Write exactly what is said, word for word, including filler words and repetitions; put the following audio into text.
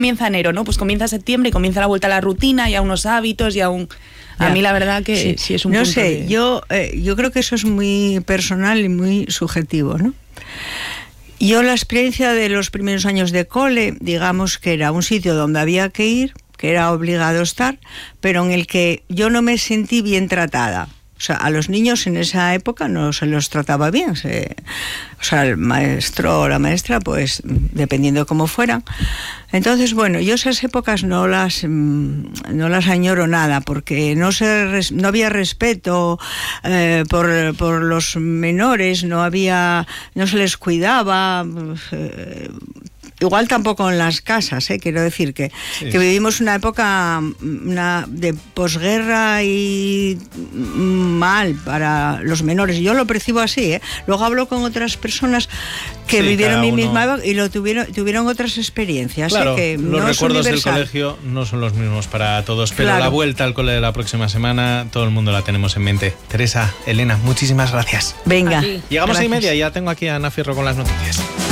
comienza enero, ¿no? Pues comienza septiembre y comienza la vuelta a la rutina y a unos hábitos y a un... A ya. mí la verdad que sí, sí es un no punto sé, de... yo, eh, yo creo que eso es muy personal y muy subjetivo, ¿no? Yo la experiencia de los primeros años de cole, digamos que era un sitio donde había que ir, que era obligado estar, pero en el que yo no me sentí bien tratada. O sea, a los niños en esa época no se los trataba bien. Se, o sea, el maestro o la maestra, pues, dependiendo de cómo fueran. Entonces, bueno, yo esas épocas no las no las añoro nada, porque no se no había respeto eh, por, por los menores, no había, no se les cuidaba. Eh, Igual tampoco en las casas, ¿eh? Quiero decir que, sí. que vivimos una época una, de posguerra y mal para los menores. Yo lo percibo así, ¿eh? Luego hablo con otras personas que sí, vivieron mi misma época y lo tuvieron, tuvieron otras experiencias. Claro, ¿eh? Que los no recuerdos del colegio no son los mismos para todos, pero claro. La vuelta al cole de la próxima semana, todo el mundo la tenemos en mente. Teresa, Elena, muchísimas gracias. Venga. Llegamos a y media, ya tengo aquí a Ana Fierro con las noticias.